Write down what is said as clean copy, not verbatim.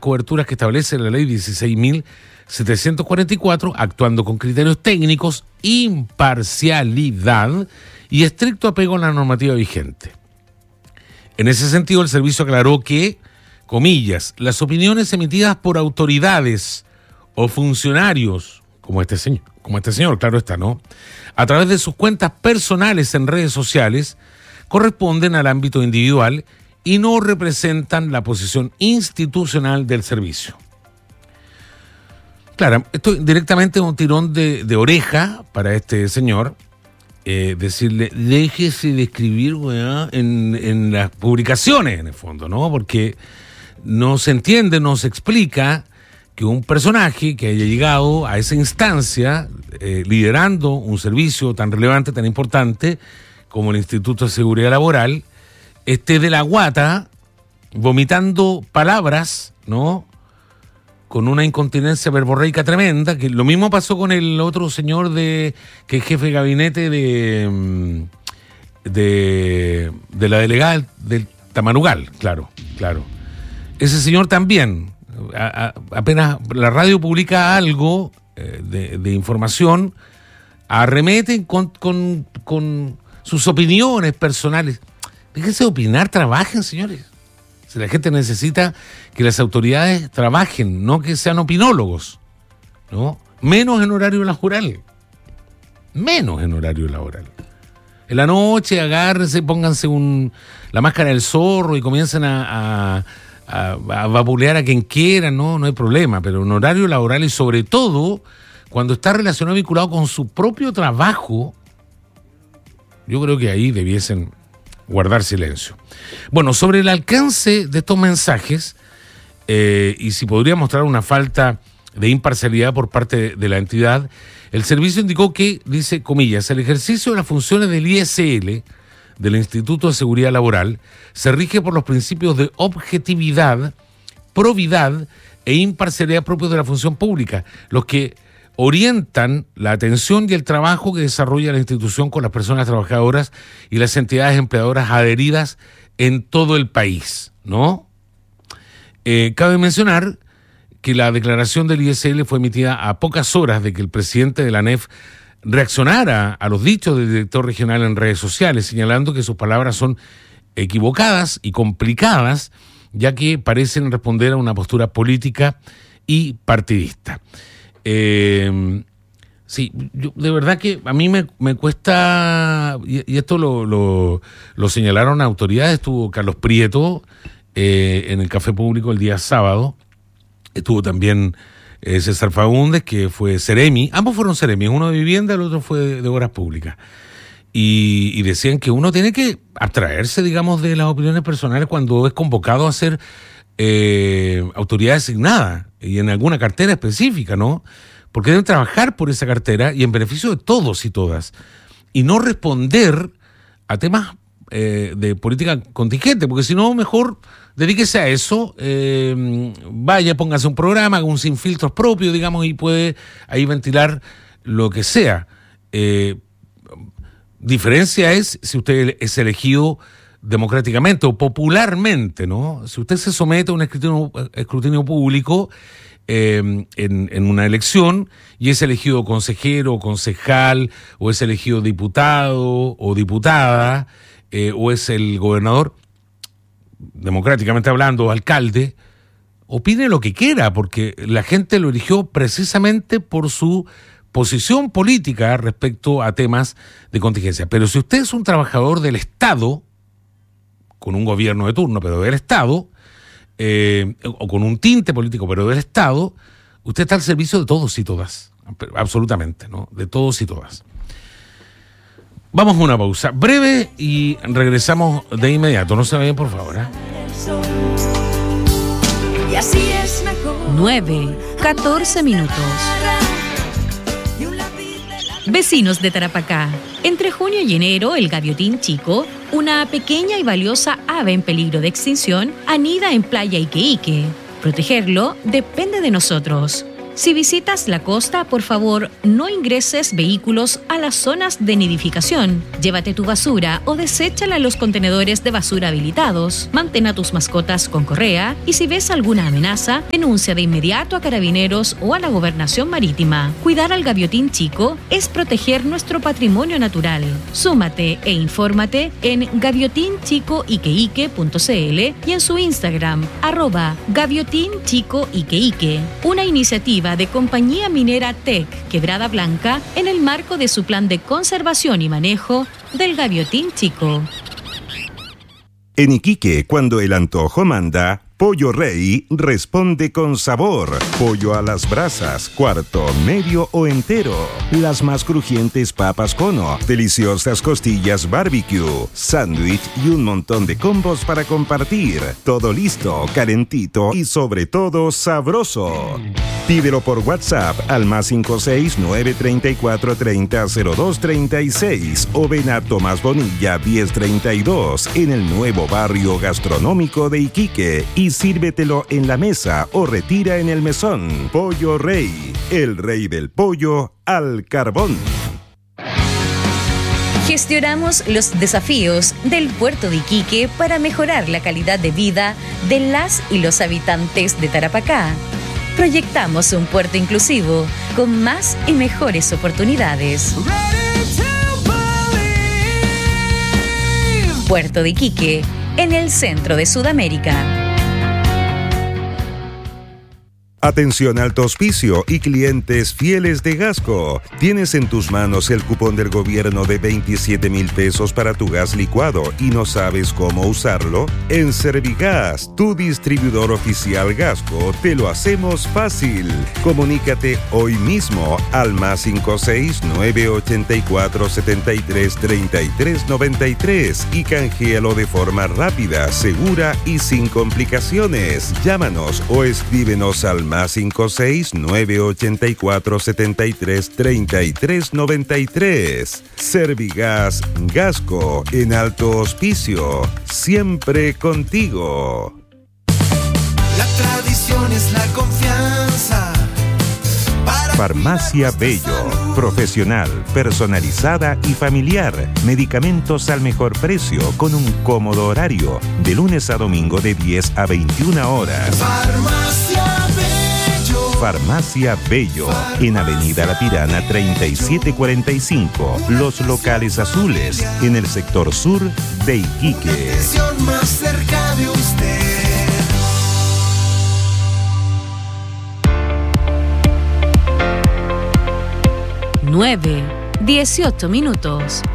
coberturas que establece la ley 16.744, actuando con criterios técnicos, imparcialidad y estricto apego a la normativa vigente. En ese sentido, el servicio aclaró que, comillas, las opiniones emitidas por autoridades o funcionarios, como este señor, claro está, ¿no?, a través de sus cuentas personales en redes sociales, corresponden al ámbito individual y no representan la posición institucional del servicio. Claro, esto directamente es un tirón de oreja para este señor, decirle, déjese de escribir, weá, en las publicaciones, en el fondo, ¿no? Porque no se entiende, no se explica que un personaje que haya llegado a esa instancia, liderando un servicio tan relevante, tan importante como el Instituto de Seguridad Laboral, esté de la guata, vomitando palabras, ¿no?, con una incontinencia verborreica tremenda, que lo mismo pasó con el otro señor que es jefe de gabinete de la delegada del Tamarugal, claro. Ese señor también, apenas la radio publica algo de información, arremeten con sus opiniones personales. Déjense de opinar, trabajen, señores. Si la gente necesita que las autoridades trabajen, no que sean opinólogos, ¿no? Menos en horario laboral. En la noche agárrense, pónganse la máscara del zorro y comiencen a vapulear a quien quieran, no hay problema, pero en horario laboral y sobre todo cuando está relacionado, vinculado con su propio trabajo, yo creo que ahí debiesen guardar silencio. Bueno, sobre el alcance de estos mensajes y si podría mostrar una falta de imparcialidad por parte de la entidad, el servicio indicó que, dice, comillas, el ejercicio de las funciones del ISL, del Instituto de Seguridad Laboral, se rige por los principios de objetividad, probidad e imparcialidad propios de la función pública, los que orientan la atención y el trabajo que desarrolla la institución con las personas trabajadoras y las entidades empleadoras adheridas en todo el país, ¿no? Cabe mencionar que la declaración del ISL fue emitida a pocas horas de que el presidente de la ANEF reaccionara a los dichos del director regional en redes sociales, señalando que sus palabras son equivocadas y complicadas, ya que parecen responder a una postura política y partidista. Sí, de verdad que a mí me cuesta, y esto lo señalaron autoridades, estuvo Carlos Prieto en el Café Público el día sábado, estuvo también César Faúndez, que fue Seremi, ambos fueron Seremi, uno de vivienda, el otro fue de obras públicas, y decían que uno tiene que abstraerse, digamos, de las opiniones personales cuando es convocado a ser autoridad designada y en alguna cartera específica, ¿no? Porque deben trabajar por esa cartera y en beneficio de todos y todas, y no responder a temas de política contingente, porque si no, mejor dedíquese a eso, vaya, póngase un programa, haga un sin filtros propio, digamos, y puede ahí ventilar lo que sea. Diferencia es si usted es elegido democráticamente o popularmente, ¿no? Si usted se somete a un escrutinio público en una elección y es elegido consejero o concejal, o es elegido diputado o diputada, o es el gobernador, democráticamente hablando, alcalde, opine lo que quiera, porque la gente lo eligió precisamente por su posición política respecto a temas de contingencia. Pero si usted es un trabajador del Estado, con un gobierno de turno, pero del Estado, o con un tinte político, pero del Estado, usted está al servicio de todos y todas, absolutamente, ¿no? De todos y todas. Vamos a una pausa breve y regresamos de inmediato. No se vayan, por favor, ¿eh? 9:14 minutos. Vecinos de Tarapacá. Entre junio y enero, el gaviotín chico, una pequeña y valiosa ave en peligro de extinción, anida en Playa Iquique. Protegerlo depende de nosotros. Si visitas la costa, por favor, no ingreses vehículos a las zonas de nidificación. Llévate tu basura o deséchala en los contenedores de basura habilitados. Mantén a tus mascotas con correa y si ves alguna amenaza, denuncia de inmediato a Carabineros o a la Gobernación Marítima. Cuidar al gaviotín chico es proteger nuestro patrimonio natural. Súmate e infórmate en gaviotinchicoiqueique.cl y en su Instagram, @gaviotinchicoiqueique. Una iniciativa de Compañía Minera TEC Quebrada Blanca en el marco de su plan de conservación y manejo del gaviotín chico. En Iquique, cuando el antojo manda, Pollo Rey responde con sabor. Pollo a las brasas, cuarto, medio o entero. Las más crujientes papas cono, deliciosas costillas barbecue, sándwich y un montón de combos para compartir. Todo listo, calentito y sobre todo sabroso. Pídelo por WhatsApp al +56 934 30 02 36 o ven a Tomás Bonilla 1032 en el nuevo barrio gastronómico de Iquique y sírvetelo en la mesa o retira en el mesón. Pollo Rey, el rey del pollo al carbón. Gestionamos los desafíos del puerto de Iquique para mejorar la calidad de vida de las y los habitantes de Tarapacá. Proyectamos un puerto inclusivo con más y mejores oportunidades. Puerto de Iquique, en el centro de Sudamérica. Atención Alto Hospicio y clientes fieles de Gasco. Tienes en tus manos el cupón del gobierno de 27,000 pesos para tu gas licuado y no sabes cómo usarlo. En Servigas, tu distribuidor oficial Gasco, te lo hacemos fácil. Comunícate hoy mismo al +56 984 73 33 93 y canjealo de forma rápida, segura y sin complicaciones. Llámanos o escríbenos al +56 984 73 33 93. Servigas Gasco en Alto Hospicio, siempre contigo. La tradición es la confianza. Farmacia Bello, profesional, personalizada y familiar. Medicamentos al mejor precio con un cómodo horario, de lunes a domingo de 10 a 21 horas. Farmacia Bello, en Avenida La Pirana 3745, Los Locales Azules, en el sector sur de Iquique. Más cerca de usted. 9:18.